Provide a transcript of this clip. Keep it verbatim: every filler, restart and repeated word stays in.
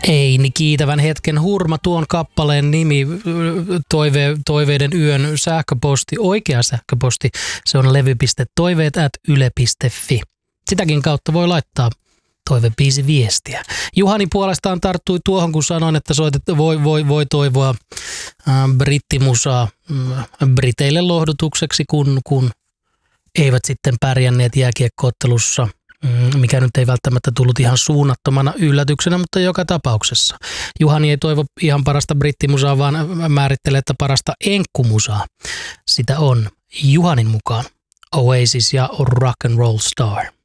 Eini kiitävän hetken hurma, tuon kappaleen nimi, toive, toiveiden yön sähköposti, oikea sähköposti, se on levy.toiveet at yle piste fi. Sitäkin kautta voi laittaa toivebiisi viestiä. Juhani puolestaan tarttui tuohon, kun sanoin, että soitet, voi, voi, voi toivoa äh, brittimusaa äh, briteille lohdutukseksi, kun, kun eivät sitten pärjänneet jääkiekkoottelussa, mikä nyt ei välttämättä tullut ihan suunnattomana yllätyksenä, mutta joka tapauksessa. Juhani ei toivo ihan parasta brittimusaa, vaan määrittelee, että parasta enkkumusaa. Sitä on Juhanin mukaan Oasis ja Rock and Roll Star.